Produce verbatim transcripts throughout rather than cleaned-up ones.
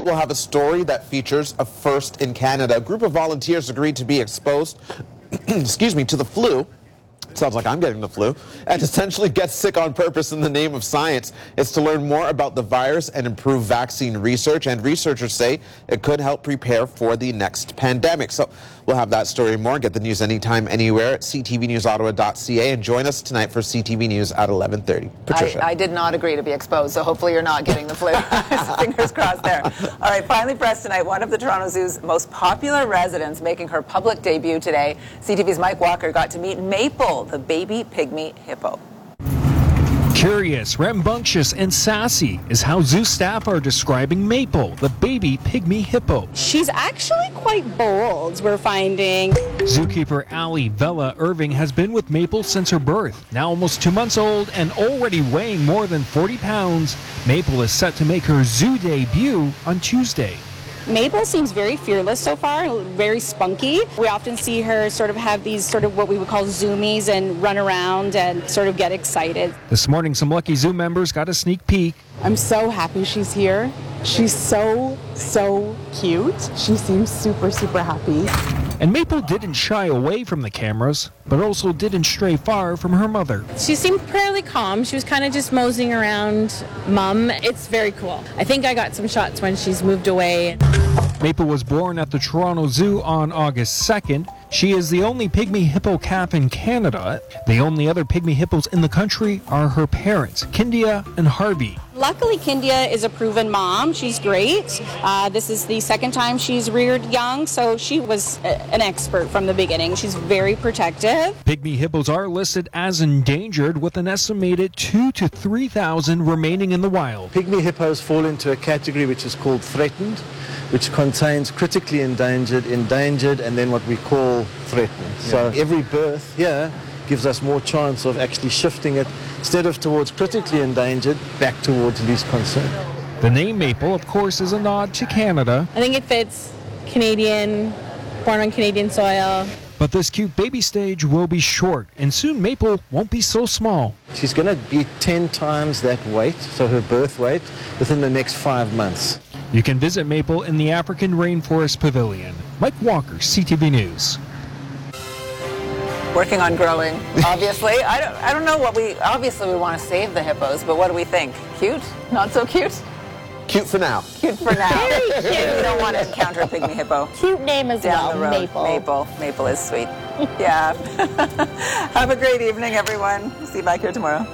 we'll have a story that features a first in Canada. A group of volunteers agreed to be exposed, excuse me, to the flu. Sounds like I'm getting the flu, and essentially get sick on purpose in the name of science. It's to learn more about the virus and improve vaccine research, and researchers say it could help prepare for the next pandemic. So we'll have that story and more. Get the news anytime, anywhere at c t v news ottawa dot c a, and join us tonight for C T V News at eleven thirty. Patricia. I, I did not agree to be exposed, so hopefully you're not getting the flu. Fingers crossed there. All right, finally for us tonight, one of the Toronto Zoo's most popular residents making her public debut today. C T V's Mike Walker got to meet Maple, the baby pygmy hippo. Curious, rambunctious, and sassy is how zoo staff are describing Maple, the baby pygmy hippo. She's actually quite bold, we're finding. Zookeeper Allie Vella Irving has been with Maple since her birth. Now almost two months old and already weighing more than forty pounds, Maple is set to make her zoo debut on Tuesday. Maple seems very fearless so far, very spunky. We often see her sort of have these sort of what we would call zoomies and run around and sort of get excited. This morning, some lucky zoo members got a sneak peek. I'm so happy she's here. She's so, so cute. She seems super, super happy. And Maple didn't shy away from the cameras, but also didn't stray far from her mother. She seemed fairly calm. She was kind of just moseying around Mum. It's very cool. I think I got some shots when she's moved away. Maple was born at the Toronto Zoo on August second. She is the only pygmy hippo calf in Canada. The only other pygmy hippos in the country are her parents, Kindia and Harvey. Luckily, Kindia is a proven mom. She's great. Uh, this is the second time she's reared young, so she was a, an expert from the beginning. She's very protective. Pygmy hippos are listed as endangered, with an estimated two to three thousand remaining in the wild. Pygmy hippos fall into a category which is called threatened, which contains critically endangered, endangered, and then what we call threatened. Yeah. So every birth here gives us more chance of actually shifting it, instead of towards critically endangered, back towards least concern. The name Maple, of course, is a nod to Canada. I think it fits Canadian, born on Canadian soil. But this cute baby stage will be short, and soon Maple won't be so small. She's going to be ten times that weight, so her birth weight, within the next five months. You can visit Maple in the African Rainforest Pavilion. Mike Walker, C T V News. Working on growing, obviously. I don't, I don't know what we, obviously we want to save the hippos, but what do we think? Cute? Not so cute? Cute for now. Cute for now. Very cute. We don't want to encounter a pygmy hippo. Cute name as Down well, the road. Maple. Maple. Maple is sweet. Yeah. Have a great evening, everyone. See you back here tomorrow.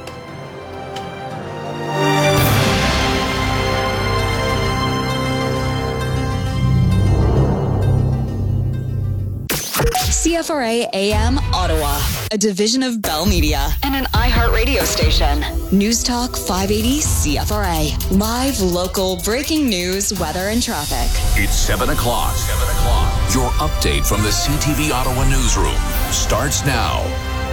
C F R A A M Ottawa, a division of Bell Media and an iHeartRadio station. News Talk five eighty C F R A. Live, local, breaking news, weather, and traffic. It's seven o'clock. seven o'clock. Your update from the C T V Ottawa newsroom starts now.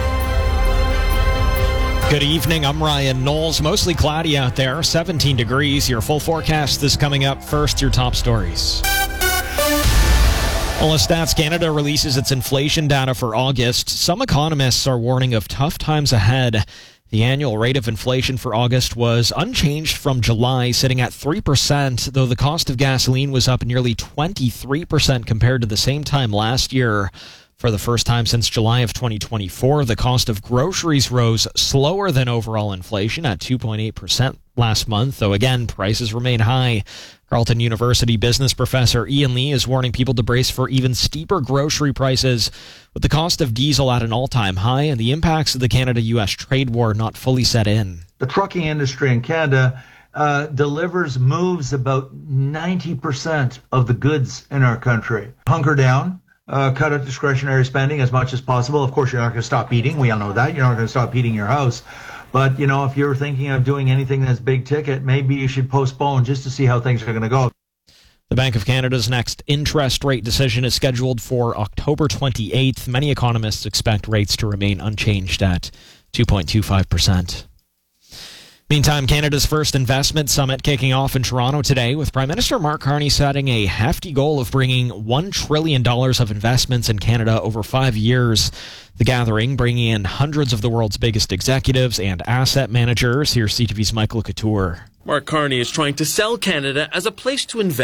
Good evening, I'm Ryan Knowles. Mostly cloudy out there, seventeen degrees. Your full forecast is coming up. First, your top stories. Well, as Stats Canada releases its inflation data for August, some economists are warning of tough times ahead. The annual rate of inflation for August was unchanged from July, sitting at three percent, though the cost of gasoline was up nearly twenty-three percent compared to the same time last year. For the first time since July of twenty twenty-four, the cost of groceries rose slower than overall inflation at two point eight percent last month, though again, prices remain high. Carleton University business professor Ian Lee is warning people to brace for even steeper grocery prices, with the cost of diesel at an all-time high and the impacts of the Canada-U S trade war not fully set in. The trucking industry in Canada uh, delivers, moves about ninety percent of the goods in our country. Hunker down. Uh, cut out discretionary spending as much as possible. Of course, you're not going to stop eating. We all know that. You're not going to stop eating your house. But, you know, if you're thinking of doing anything that's big ticket, maybe you should postpone just to see how things are going to go. The Bank of Canada's next interest rate decision is scheduled for October twenty-eighth. Many economists expect rates to remain unchanged at two point two five percent. Meantime, Canada's first investment summit kicking off in Toronto today, with Prime Minister Mark Carney setting a hefty goal of bringing one trillion dollars of investments in Canada over five years. The gathering bringing in hundreds of the world's biggest executives and asset managers. Here's C T V's Michael Couture. Mark Carney is trying to sell Canada as a place to invest.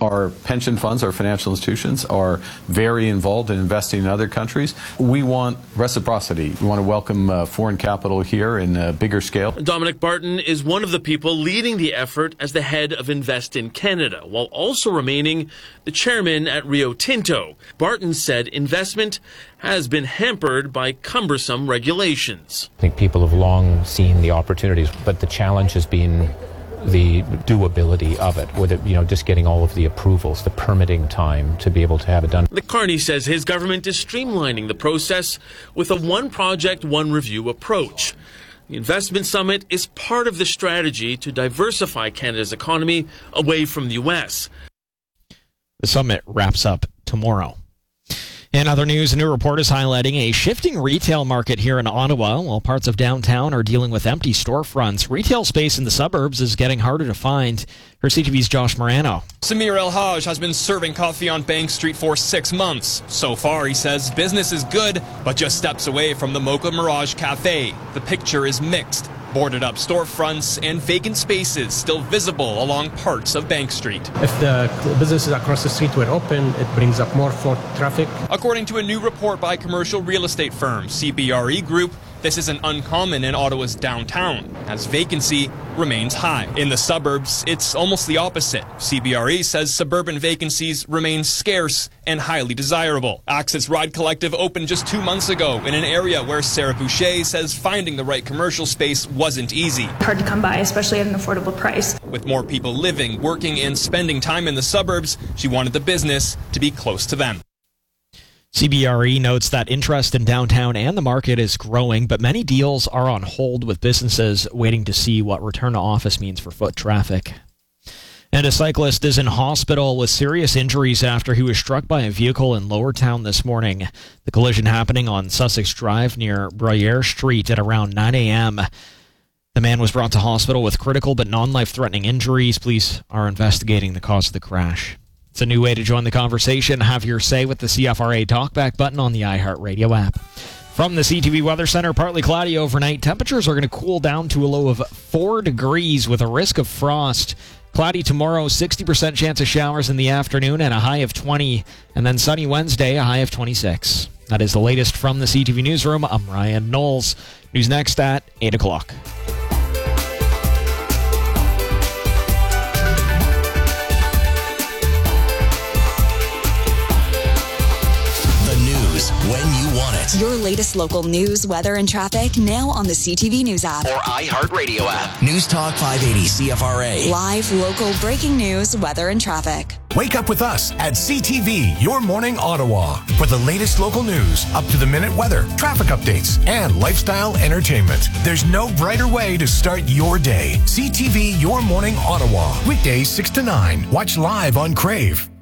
our pension funds, our financial institutions are very involved in investing in other countries. We want reciprocity. We want to welcome uh, foreign capital here in a bigger scale. Dominic Barton is one of the people leading the effort as the head of Invest in Canada, while also remaining the chairman at Rio Tinto. Barton said investment has been hampered by cumbersome regulations. I think people have long seen the opportunities, but the challenge has been the doability of it, with it, you know, just getting all of the approvals, the permitting time to be able to have it done. Carney says his government is streamlining the process with a one project, one review approach. The Investment Summit is part of the strategy to diversify Canada's economy away from the U S. The summit wraps up tomorrow. In other news, a new report is highlighting a shifting retail market here in Ottawa. While parts of downtown are dealing with empty storefronts, retail space in the suburbs is getting harder to find. Here's C T V's Josh Morano. Samir El Haj has been serving coffee on Bank Street for six months. So far, he says business is good, but just steps away from the Mocha Mirage Cafe. The picture is mixed. Boarded up storefronts and vacant spaces still visible along parts of Bank Street. If the businesses across the street were open, it brings up more foot traffic. According to a new report by commercial real estate firm C B R E Group, this isn't uncommon in Ottawa's downtown, as vacancy remains high. In the suburbs, it's almost the opposite. C B R E says suburban vacancies remain scarce and highly desirable. Access Ride Collective opened just two months ago in an area where Sarah Boucher says finding the right commercial space wasn't easy. Hard to come by, especially at an affordable price. With more people living, working, and spending time in the suburbs, she wanted the business to be close to them. C B R E notes that interest in downtown and the market is growing, but many deals are on hold with businesses waiting to see what return to office means for foot traffic. And a cyclist is in hospital with serious injuries after he was struck by a vehicle in Lower Town this morning. The collision happening on Sussex Drive near Bruyere Street at around nine a.m. The man was brought to hospital with critical but non-life-threatening injuries. Police are investigating the cause of the crash. It's a new way to join the conversation. Have your say with the C F R A talkback button on the iHeartRadio app. From the C T V Weather Center, partly cloudy overnight. Temperatures are going to cool down to a low of four degrees with a risk of frost. Cloudy tomorrow, sixty percent chance of showers in the afternoon and a high of twenty. And then sunny Wednesday, a high of twenty-six. That is the latest from the C T V Newsroom. I'm Ryan Knowles. News next at eight o'clock. When you want it. Your latest local news, weather, and traffic now on the C T V News app. Or iHeartRadio app. News Talk five eighty C F R A. Live, local, breaking news, weather, and traffic. Wake up with us at C T V, Your Morning Ottawa, for the latest local news, up-to-the-minute weather, traffic updates, and lifestyle entertainment. There's no brighter way to start your day. C T V, Your Morning Ottawa. Weekdays six to nine. Watch live on Crave.